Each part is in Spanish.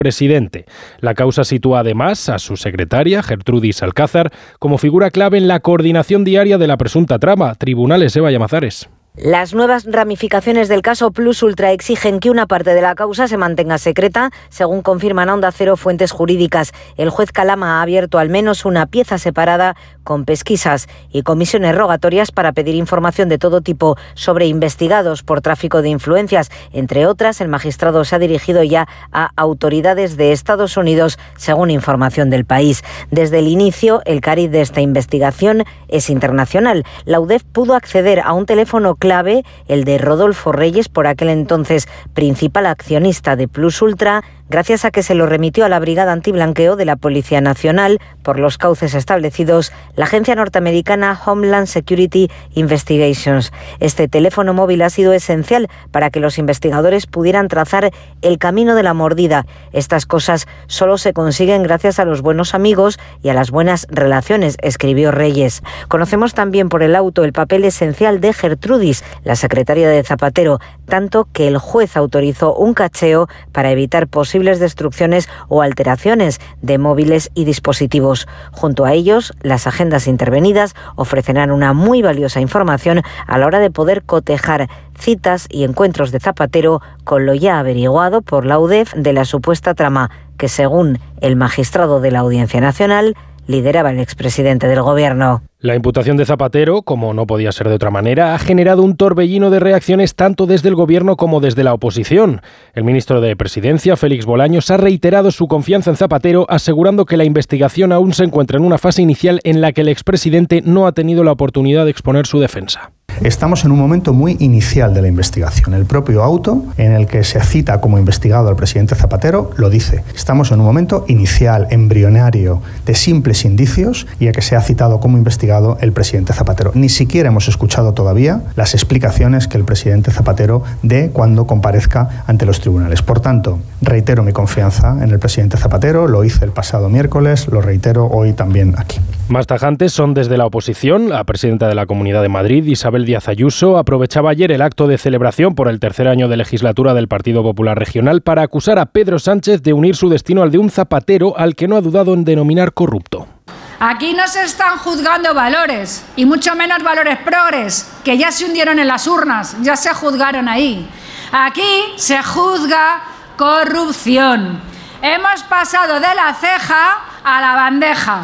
presidente. La causa sitúa además a su secretaria, Gertrudis Alcázar, como figura clave en la coordinación diaria de la presunta trama. Tribunales, Eva Llamazares. Las nuevas ramificaciones del caso Plus Ultra exigen que una parte de la causa se mantenga secreta, según confirman a Onda Cero fuentes jurídicas. El juez Calama ha abierto al menos una pieza separada con pesquisas y comisiones rogatorias para pedir información de todo tipo sobre investigados por tráfico de influencias. Entre otras, el magistrado se ha dirigido ya a autoridades de Estados Unidos, según información del País. Desde el inicio, el cariz de esta investigación es internacional. La UDEF pudo acceder a un teléfono clave, el de Rodolfo Reyes, por aquel entonces principal accionista de Plus Ultra, gracias a que se lo remitió a la Brigada Antiblanqueo de la Policía Nacional por los cauces establecidos la agencia norteamericana Homeland Security Investigations. Este teléfono móvil ha sido esencial para que los investigadores pudieran trazar el camino de la mordida. Estas cosas solo se consiguen gracias a los buenos amigos y a las buenas relaciones, escribió Reyes. Conocemos también por el auto el papel esencial de Gertrudis, la secretaria de Zapatero, tanto que el juez autorizó un cacheo para evitar posibles destrucciones o alteraciones de móviles y dispositivos. Junto a ellos, las agendas intervenidas ofrecerán una muy valiosa información a la hora de poder cotejar citas y encuentros de Zapatero con lo ya averiguado por la UDEF de la supuesta trama que, según el magistrado de la Audiencia Nacional, lideraba el expresidente del Gobierno. La imputación de Zapatero, como no podía ser de otra manera, ha generado un torbellino de reacciones tanto desde el Gobierno como desde la oposición. El ministro de Presidencia, Félix Bolaños, ha reiterado su confianza en Zapatero, asegurando que la investigación aún se encuentra en una fase inicial en la que el expresidente no ha tenido la oportunidad de exponer su defensa. Estamos en un momento muy inicial de la investigación. El propio auto en el que se cita como investigado al presidente Zapatero lo dice. Estamos en un momento inicial, embrionario, de simples indicios, y a que se ha citado como investigado el presidente Zapatero. Ni siquiera hemos escuchado todavía las explicaciones que el presidente Zapatero dé cuando comparezca ante los tribunales. Por tanto, reitero mi confianza en el presidente Zapatero, lo hice el pasado miércoles, lo reitero hoy también aquí. Más tajantes son desde la oposición. La presidenta de la Comunidad de Madrid, Isabel Díaz Ayuso, aprovechaba ayer el acto de celebración por el tercer año de legislatura del Partido Popular Regional para acusar a Pedro Sánchez de unir su destino al de un Zapatero al que no ha dudado en denominar corrupto. Aquí no se están juzgando valores, y mucho menos valores progres, que ya se hundieron en las urnas, ya se juzgaron ahí. Aquí se juzga corrupción. Hemos pasado de la ceja a la bandeja.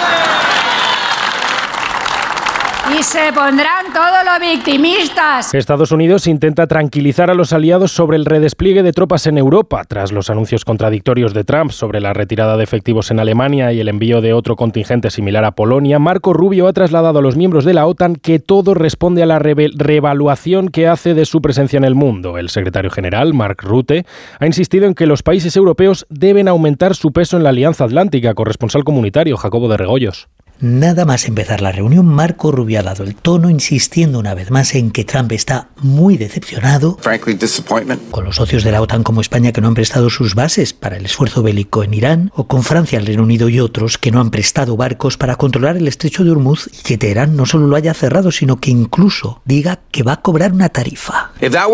Y se pondrán todos los victimistas. Estados Unidos intenta tranquilizar a los aliados sobre el redespliegue de tropas en Europa. Tras los anuncios contradictorios de Trump sobre la retirada de efectivos en Alemania y el envío de otro contingente similar a Polonia, Marco Rubio ha trasladado a los miembros de la OTAN que todo responde a la reevaluación que hace de su presencia en el mundo. El secretario general, Mark Rutte, ha insistido en que los países europeos deben aumentar su peso en la Alianza Atlántica. Corresponsal comunitario, Jacobo de Regoyos. Nada más empezar la reunión, Marco Rubio ha dado el tono, insistiendo una vez más en que Trump está muy decepcionado con los socios de la OTAN como España, que no han prestado sus bases para el esfuerzo bélico en Irán, o con Francia, el Reino Unido y otros que no han prestado barcos para controlar el estrecho de Hormuz, y que Teherán no solo lo haya cerrado, sino que incluso diga que va a cobrar una tarifa.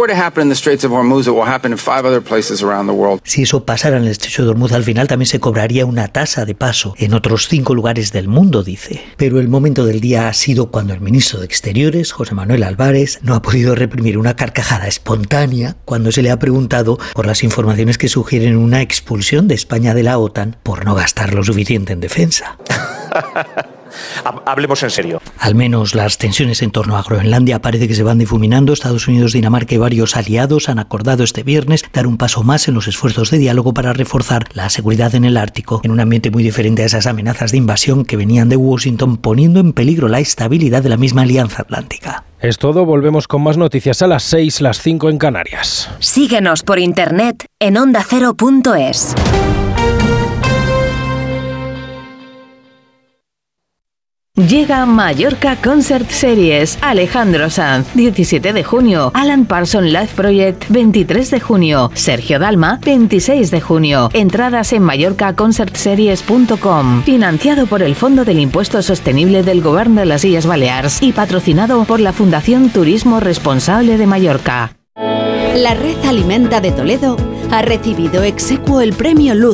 Si eso pasara en el estrecho de Hormuz, al final también se cobraría una tasa de paso en otros 5 lugares del mundo, dice. Pero el momento del día ha sido cuando el ministro de Exteriores, José Manuel Álvarez, no ha podido reprimir una carcajada espontánea cuando se le ha preguntado por las informaciones que sugieren una expulsión de España de la OTAN por no gastar lo suficiente en defensa. Hablemos en serio. Al menos las tensiones en torno a Groenlandia parece que se van difuminando. Estados Unidos, Dinamarca y varios aliados han acordado este viernes dar un paso más en los esfuerzos de diálogo para reforzar la seguridad en el Ártico, en un ambiente muy diferente a esas amenazas de invasión que venían de Washington, poniendo en peligro la estabilidad de la misma Alianza Atlántica. Es todo, volvemos con más noticias a las 6, las 5 en Canarias. Síguenos por internet en ondacero.es. Llega Mallorca Concert Series. Alejandro Sanz, 17 de junio. Alan Parsons Live Project, 23 de junio. Sergio Dalma, 26 de junio. Entradas en mallorcaconcertseries.com. Financiado por el Fondo del Impuesto Sostenible del Govern de las Illes Balears y patrocinado por la Fundación Turismo Responsable de Mallorca. La Red Alimenta de Toledo ha recibido ex aequo el premio Luz